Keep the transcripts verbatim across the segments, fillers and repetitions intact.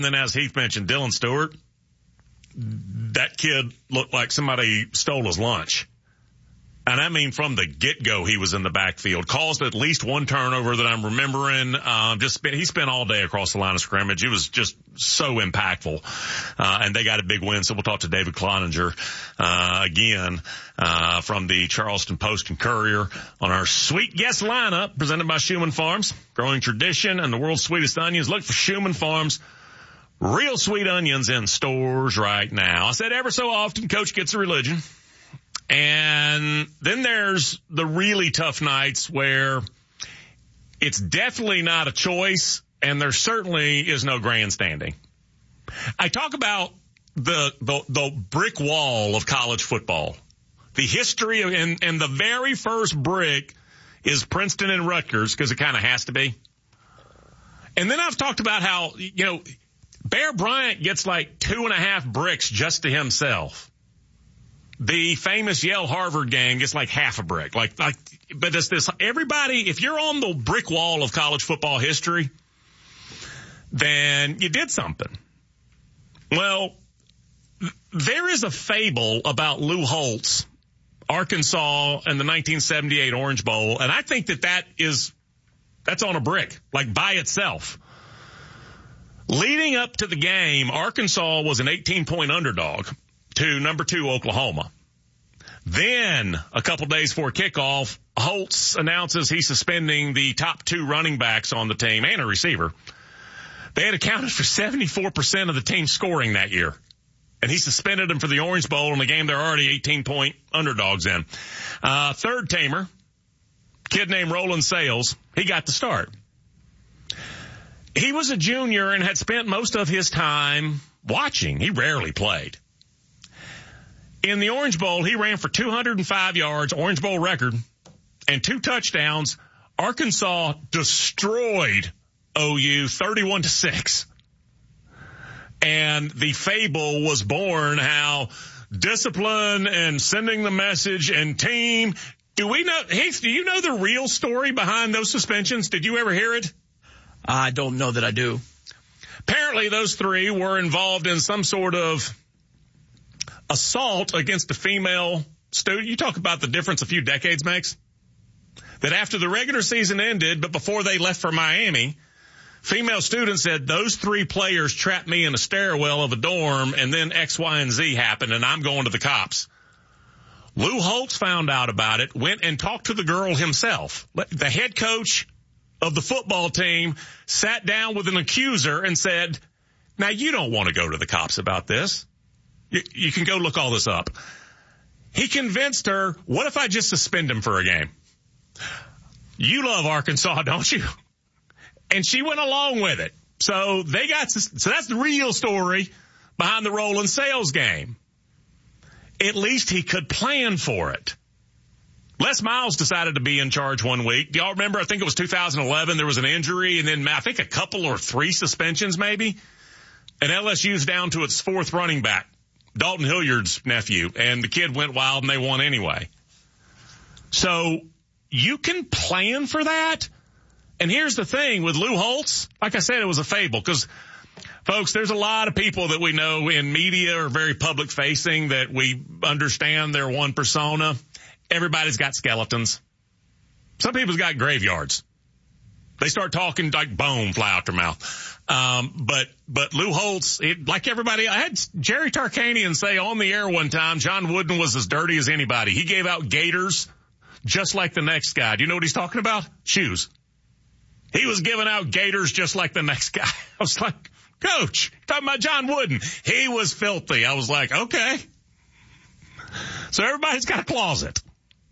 then, as Heath mentioned, Dylan Stewart, that kid looked like somebody stole his lunch. And I mean, from the get-go, he was in the backfield. Caused at least one turnover that I'm remembering. Um, just spent, he spent all day across the line of scrimmage. It was just so impactful. Uh, and they got a big win. So we'll talk to David Cloninger, uh, again, uh, from the Charleston Post and Courier on our sweet guest lineup presented by Schumann Farms. Growing tradition and the world's sweetest onions. Look for Schumann Farms. Real sweet onions in stores right now. I said ever so often, Coach gets a religion. And then there's the really tough nights where it's definitely not a choice, and there certainly is no grandstanding. I talk about the the, the brick wall of college football, the history of, and, and the very first brick is Princeton and Rutgers, because it kind of has to be. And then I've talked about how, you know, Bear Bryant gets like two and a half bricks just to himself. The famous Yale Harvard gang gets like half a brick. Like, like, but it's this, everybody, if you're on the brick wall of college football history, then you did something. Well, there is a fable about Lou Holtz, Arkansas, and the nineteen seventy-eight Orange Bowl. And I think that that is, that's on a brick, like by itself. Leading up to the game, Arkansas was an eighteen point underdog to number two Oklahoma. Then, a couple days before kickoff, Holtz announces he's suspending the top two running backs on the team and a receiver. They had accounted for seventy-four percent of the team scoring that year. And he suspended them for the Orange Bowl in the game they're already eighteen point underdogs in. Uh, third tamer, kid named Roland Sales, he got the start. He was a junior and had spent most of his time watching. He rarely played. In the Orange Bowl, he ran for two hundred five yards, Orange Bowl record, and two touchdowns. Arkansas destroyed O U thirty-one to six. And the fable was born how discipline and sending the message and team. Do we know, Heath, do you know the real story behind those suspensions? Did you ever hear it? I don't know that I do. Apparently those three were involved in some sort of assault against a female student. You talk about the difference a few decades makes. That after the regular season ended, but before they left for Miami, female students said those three players trapped me in a stairwell of a dorm, and then X, Y, and Z happened, and I'm going to the cops. Lou Holtz found out about it, went and talked to the girl himself. The head coach of the football team sat down with an accuser and said, now you don't want to go to the cops about this. You, you can go look all this up. He convinced her, what if I just suspend him for a game? You love Arkansas, don't you? And she went along with it. So they got, so that's the real story behind the Roland Sales game. At least he could plan for it. Les Miles decided to be in charge one week. Do y'all remember? I think it was two thousand eleven. There was an injury, and then I think a couple or three suspensions maybe. And L S U's down to its fourth running back, Dalton Hilliard's nephew, and the kid went wild and they won anyway. So you can plan for that. And here's the thing with Lou Holtz, like I said, it was a fable because, folks, there's a lot of people that we know in media or very public facing that we understand their one persona. Everybody's got skeletons. Some people's got graveyards. They start talking like bone fly out their mouth. Um, but, but Lou Holtz, it, like everybody, I had Jerry Tarkanian say on the air one time, John Wooden was as dirty as anybody. He gave out gaiters just like the next guy. Do you know what he's talking about? Shoes. He was giving out gaiters just like the next guy. I was like, Coach, talking about John Wooden. He was filthy. I was like, okay. So everybody's got a closet.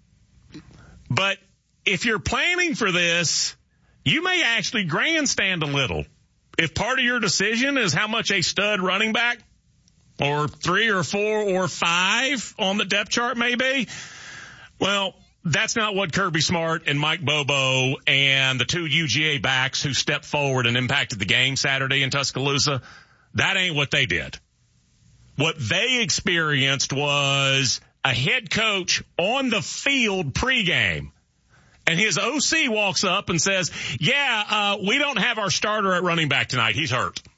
But if you're planning for this, you may actually grandstand a little. If part of your decision is how much a stud running back or three or four or five on the depth chart may be, well, that's not what Kirby Smart and Mike Bobo and the two U G A backs who stepped forward and impacted the game Saturday in Tuscaloosa, that ain't what they did. What they experienced was a head coach on the field pregame. And his O C walks up and says, yeah, uh, we don't have our starter at running back tonight. He's hurt.